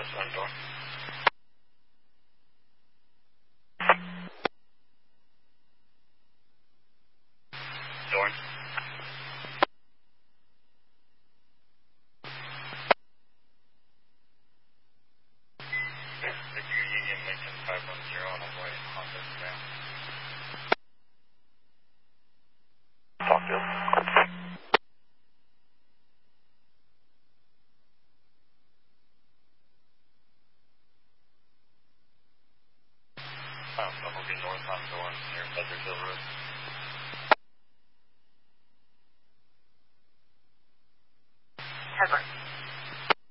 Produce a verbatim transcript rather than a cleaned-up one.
northbound door. Door. Victor Union Lincoln five one zero on the way, Honda Sedan. Talk to us. Um, Bumblebee northbound door near Buzzard Hill Road.